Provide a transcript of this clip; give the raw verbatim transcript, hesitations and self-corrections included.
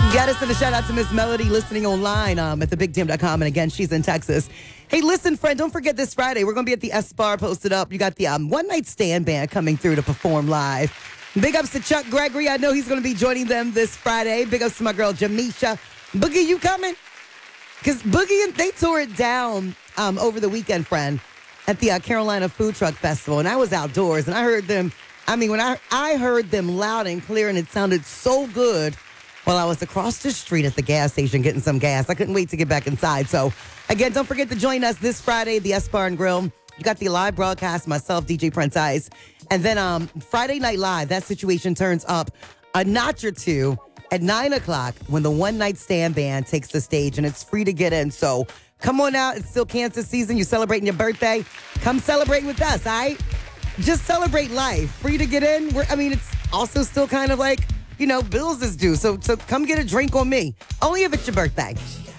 Got to send a shout out to Miss Melody listening online um, at the big damn dot com. And again, she's in Texas. Hey, listen, friend, don't forget this Friday. We're going to be at the S-Bar posted up. You got the um, One Night Stand band coming through to perform live. Big ups to Chuck Gregory. I know he's going to be joining them this Friday. Big ups to my girl, Jamisha. Boogie, you coming? Because Boogie, and they tore it down um, over the weekend, friend, at the uh, Carolina Food Truck Festival. And I was outdoors, and I heard them. I mean, when I, I heard them loud and clear, and it sounded so good while I was across the street at the gas station getting some gas. I couldn't wait to get back inside. So, again, don't forget to join us this Friday, the S-Bar and Grill. You got the live broadcast, myself, D J Prince Ice. And then um, Friday Night Live, that situation turns up a notch or two at nine o'clock when the One Night Stand band takes the stage, and it's free to get in. So come on out. It's still cancer season. You're celebrating your birthday. Come celebrate with us, all right? Just celebrate life. Free to get in. We're, I mean, it's also still kind of like, you know, bills is due. So, so come get a drink on me. Only if it's your birthday.